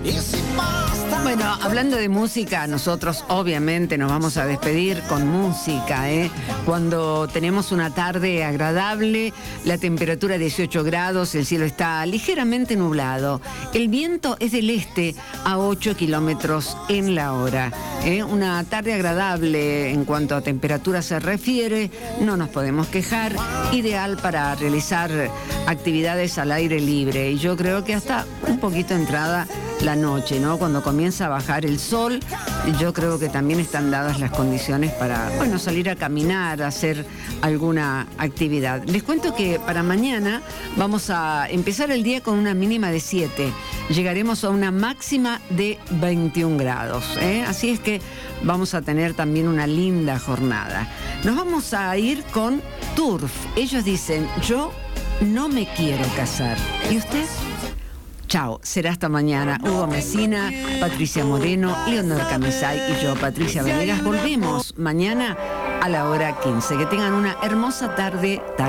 Bueno, hablando de música, nosotros obviamente nos vamos a despedir con música, ¿eh? Cuando tenemos una tarde agradable, la temperatura 18 grados, el cielo está ligeramente nublado, el viento es del este a 8 kilómetros en la hora. Una tarde agradable en cuanto a temperatura se refiere, no nos podemos quejar, ideal para realizar actividades al aire libre, y yo creo que hasta un poquito entrada la noche, ¿no? Cuando comienza a bajar el sol, yo creo que también están dadas las condiciones para, bueno, salir a caminar, hacer alguna actividad. Les cuento que para mañana vamos a empezar el día con una mínima de 7. Llegaremos a una máxima de 21 grados, ¿eh? Así es que vamos a tener también una linda jornada. Nos vamos a ir con Turf. Ellos dicen, yo no me quiero casar. ¿Y usted? Chao, será hasta mañana. Hugo Mesina, Patricia Moreno, Leonor Camisay y yo, Patricia Venegas, volvemos mañana a la hora 15. Que tengan una hermosa tarde.